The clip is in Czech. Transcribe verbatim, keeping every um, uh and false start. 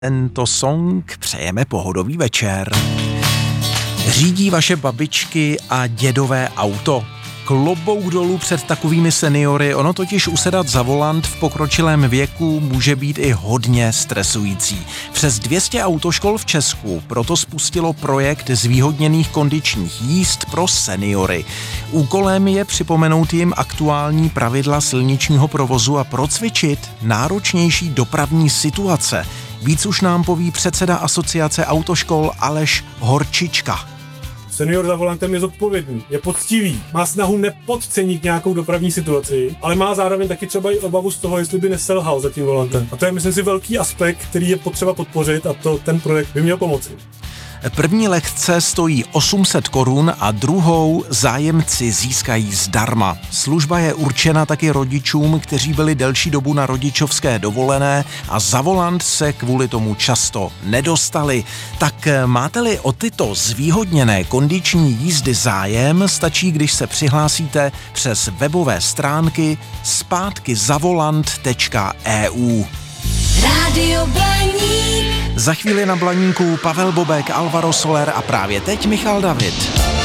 Tento song přejeme pohodový večer. Řídí vaše babičky a dědové auto? Klobouk dolů před takovými seniory, ono totiž usedat za volant v pokročilém věku může být i hodně stresující. Přes dvě stě autoškol v Česku proto spustilo projekt zvýhodněných kondičních jízd pro seniory. Úkolem je připomenout jim aktuální pravidla silničního provozu a procvičit náročnější dopravní situace. Víc už nám poví předseda asociace autoškol Aleš Horčička. Senior za volantem je zodpovědný, je poctivý, má snahu nepodcenit nějakou dopravní situaci, ale má zároveň taky třeba i obavu z toho, jestli by neselhal za tím volantem. A to je, myslím si, velký aspekt, který je potřeba podpořit a to ten projekt by měl pomoci. První lekce stojí osm set korun a druhou zájemci získají zdarma. Služba je určena taky rodičům, kteří byli delší dobu na rodičovské dovolené a za volant se kvůli tomu často nedostali. Tak máte-li o tyto zvýhodněné kondiční jízdy zájem, stačí, když se přihlásíte přes webové stránky zpátkyzavolant tečka e u. Rádio Blaník. Za chvíli na Blaníku Pavel Bobek, Alvaro Soler a právě teď Michal David.